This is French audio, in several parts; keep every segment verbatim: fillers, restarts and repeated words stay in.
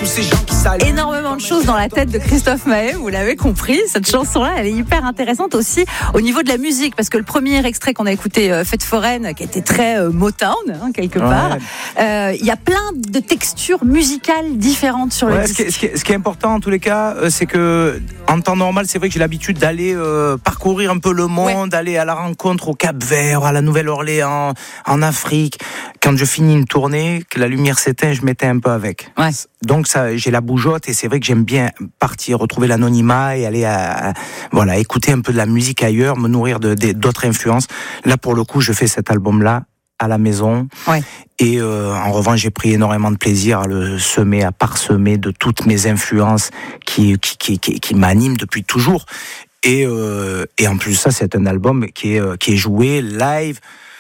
tous ces gens qui saluent. Énormément de choses dans la tête de Christophe Maé, vous l'avez compris. Cette chanson-là, elle est hyper intéressante aussi au niveau de la musique, parce que le premier extrait qu'on a écouté, euh, Fête foraine, qui était très euh, Motown, hein, quelque part, il ouais. euh, y a plein de textures musicales différentes sur le ouais, disque. Ce qui, est, ce, qui est, ce qui est important en tous les cas, euh, c'est que en temps normal, c'est vrai que j'ai l'habitude d'aller euh, parcourir un peu le monde, ouais. aller à la rencontre au Cap-Vert, à la Nouvelle-Orléans, en Afrique. Quand je finis une tournée, que la lumière s'éteint, je m'éteins un peu avec. Ouais. Donc ça, j'ai la bougeotte et c'est vrai que j'aime bien partir, retrouver l'anonymat et aller à, à voilà, écouter un peu de la musique ailleurs, me nourrir de, de, d'autres influences. Là, pour le coup, je fais cet album-là à la maison. Ouais. Et euh, en revanche, j'ai pris énormément de plaisir à le semer, à parsemer de toutes mes influences qui, qui, qui, qui, qui m'animent depuis toujours. Et, euh, et en plus, ça, c'est un album qui est, qui est joué live.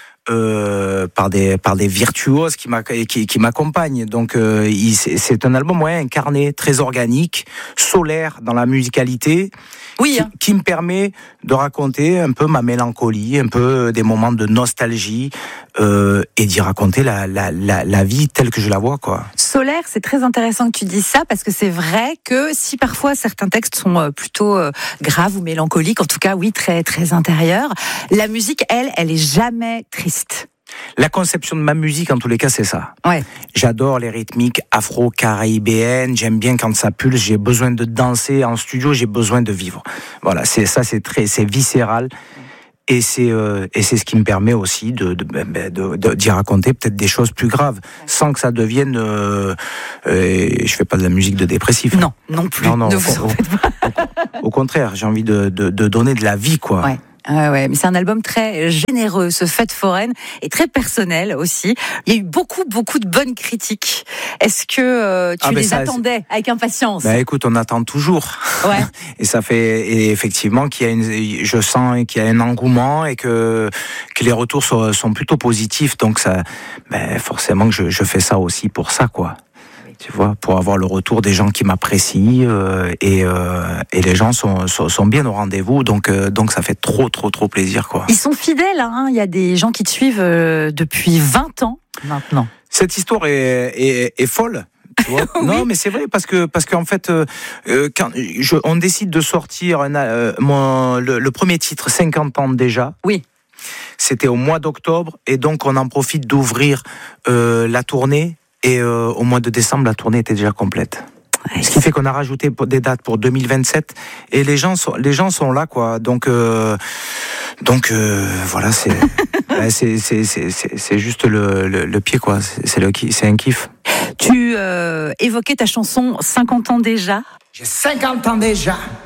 Euh, par des par des virtuoses qui, qui, qui m'accompagnent. Donc euh, il, c'est, c'est un album ouais, incarné, très organique, solaire dans la musicalité, oui, qui, hein. qui me permet de raconter un peu ma mélancolie, un peu des moments de nostalgie euh, et d'y raconter la, la, la, la vie telle que je la vois, quoi. Solaire, c'est très intéressant que tu dises ça, parce que c'est vrai que si parfois certains textes sont plutôt euh, graves ou mélancoliques, en tout cas oui, très très intérieurs, la musique, elle, elle est jamais triste. La conception de ma musique, en tous les cas, c'est ça. Ouais. J'adore les rythmiques afro-caribéennes. J'aime bien quand ça pulse. J'ai besoin de danser en studio. J'ai besoin de vivre. Voilà, c'est ça, c'est très, c'est viscéral. Et c'est euh, et c'est ce qui me permet aussi de de, de, de, de d'y raconter peut-être des choses plus graves, sans que ça devienne. Euh, euh, je fais pas de la musique de dépressif. Non, non plus. Non, non. Ne Au, vous en faites pas. Au, au contraire, j'ai envie de, de de donner de la vie, quoi. Ouais. Ah ouais, mais c'est un album très généreux, ce Fête foraine, et très personnel aussi. Il y a eu beaucoup, beaucoup de bonnes critiques. Est-ce que euh, tu ah les ça, attendais c'est... avec impatience ? Bah écoute, on attend toujours. Ouais. Et ça fait, et effectivement, qu'il y a une, je sens qu'il y a un engouement et que que les retours sont, sont plutôt positifs. Donc ça, bah forcément que je, je fais ça aussi pour ça, quoi. Tu vois, pour avoir le retour des gens qui m'apprécient euh, et, euh, et les gens sont, sont, sont bien au rendez-vous, donc, euh, donc ça fait trop, trop, trop plaisir, quoi. Ils sont fidèles, hein. Il y a des gens qui te suivent euh, depuis vingt ans maintenant. Cette histoire est, est, est folle. Tu vois oui. Non, mais c'est vrai parce que parce qu'en fait, euh, quand je, on décide de sortir un, euh, mon, le, le premier titre, cinquante ans déjà. Oui. C'était au mois d'octobre et donc on en profite d'ouvrir euh, la tournée. Et euh, au mois de décembre, la tournée était déjà complète. Ouais, Ce qui fait qu'on a rajouté des dates pour deux mille vingt-sept et les gens sont les gens sont là, quoi. Donc euh, donc euh, voilà, c'est, c'est c'est c'est c'est c'est juste le le, le pied, quoi. C'est, c'est le c'est un kiff. Tu euh, évoquais ta chanson cinquante ans déjà. J'ai cinquante ans déjà.